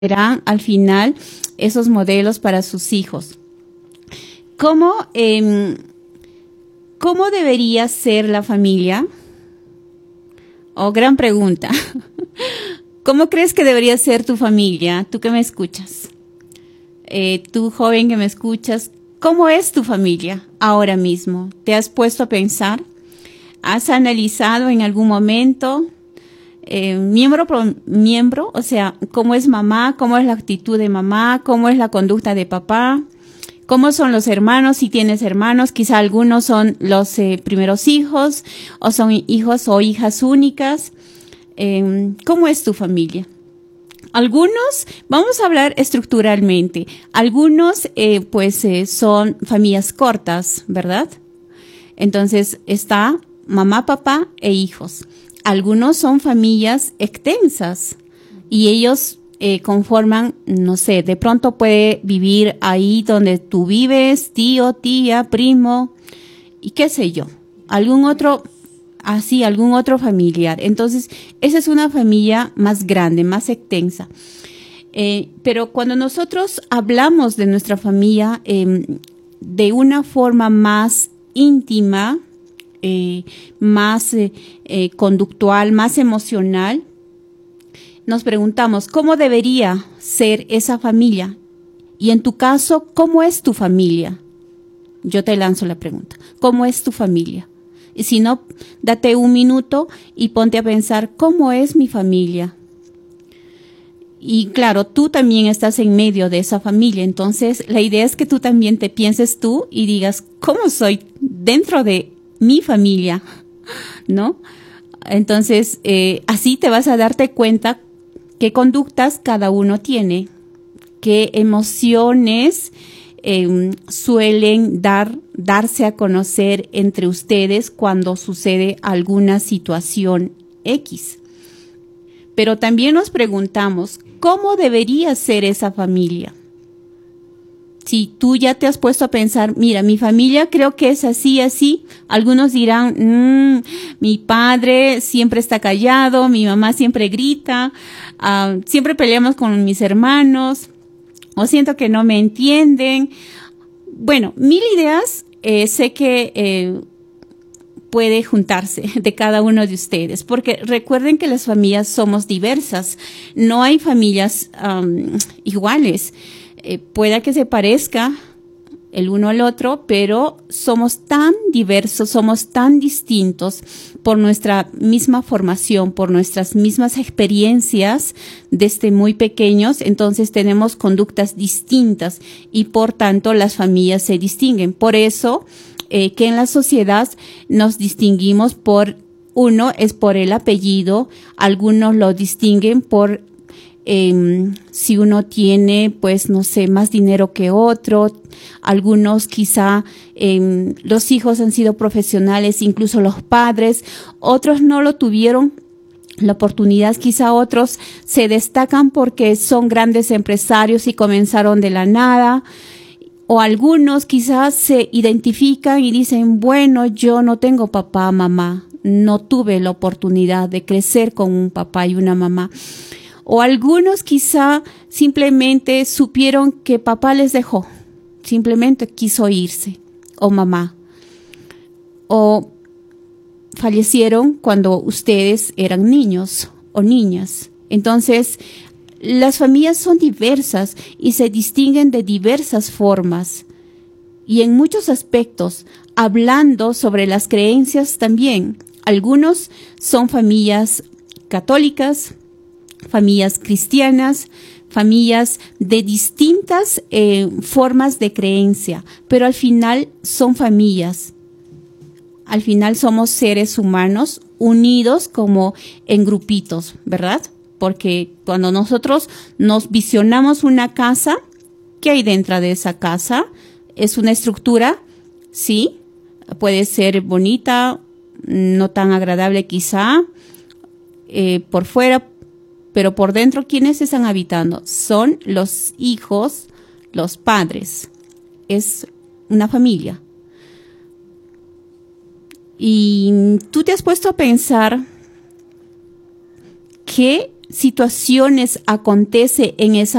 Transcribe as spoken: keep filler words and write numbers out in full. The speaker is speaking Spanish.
serán al final esos modelos para sus hijos. ¿Cómo, eh, ¿Cómo debería ser la familia? Oh, gran pregunta. ¿Cómo crees que debería ser tu familia? Tú que me escuchas. Eh, tú joven que me escuchas, ¿cómo es tu familia ahora mismo? ¿Te has puesto a pensar? ¿Has analizado en algún momento? Eh, miembro por miembro, o sea, cómo es mamá, cómo es la actitud de mamá, cómo es la conducta de papá, cómo son los hermanos, si tienes hermanos, quizá algunos son los eh, primeros hijos o son hijos o hijas únicas. Eh, ¿Cómo es tu familia? Algunos, vamos a hablar estructuralmente, algunos eh, pues eh, son familias cortas, ¿verdad? Entonces está mamá, papá e hijos. Algunos son familias extensas y ellos eh, conforman, no sé, de pronto puede vivir ahí donde tú vives, tío, tía, primo y qué sé yo, algún otro, así, algún otro familiar. Entonces, esa es una familia más grande, más extensa. Eh, pero cuando nosotros hablamos de nuestra familia eh, de una forma más íntima, Eh, más eh, eh, conductual, más emocional, nos preguntamos, ¿cómo debería ser esa familia? Y en tu caso, ¿cómo es tu familia? Yo te lanzo la pregunta, ¿cómo es tu familia? Y si no, date un minuto y ponte a pensar, ¿cómo es mi familia? Y claro, tú también estás en medio de esa familia, entonces la idea es que tú también te pienses tú y digas, ¿cómo soy dentro de mi familia? ¿No? Entonces, eh, así te vas a darte cuenta qué conductas cada uno tiene, qué emociones eh, suelen dar, darse a conocer entre ustedes cuando sucede alguna situación X. Pero también nos preguntamos, ¿cómo debería ser esa familia? Si tú ya te has puesto a pensar, mira, mi familia creo que es así, así, algunos dirán, mmm, mi padre siempre está callado, mi mamá siempre grita, uh, siempre peleamos con mis hermanos, o siento que no me entienden. Bueno, mil ideas, eh, sé que eh, puede juntarse de cada uno de ustedes, porque recuerden que las familias somos diversas, no hay familias um, iguales. Eh, pueda que se parezca el uno al otro, pero somos tan diversos, somos tan distintos por nuestra misma formación, por nuestras mismas experiencias desde muy pequeños, entonces tenemos conductas distintas y por tanto las familias se distinguen. Por eso eh, que en la sociedad nos distinguimos por, uno es por el apellido, algunos lo distinguen por Eh, si uno tiene, pues, no sé, más dinero que otro, algunos quizá eh, los hijos han sido profesionales, incluso los padres, otros no lo tuvieron la oportunidad, quizá otros se destacan porque son grandes empresarios y comenzaron de la nada, o algunos quizás se identifican y dicen, bueno, yo no tengo papá, mamá, no tuve la oportunidad de crecer con un papá y una mamá. O algunos quizá simplemente supieron que papá les dejó, simplemente quiso irse, o mamá. O fallecieron cuando ustedes eran niños o niñas. Entonces, las familias son diversas y se distinguen de diversas formas. Y en muchos aspectos, hablando sobre las creencias también, algunos son familias católicas, familias cristianas, familias de distintas eh, formas de creencia, pero al final son familias. Al final somos seres humanos unidos como en grupitos, ¿verdad? Porque cuando nosotros nos visionamos una casa, ¿qué hay dentro de esa casa? Es una estructura, sí, puede ser bonita, no tan agradable quizá, eh, por fuera, pero por dentro, ¿quiénes están habitando? Son los hijos, los padres. Es una familia. Y tú te has puesto a pensar qué situaciones acontece en esa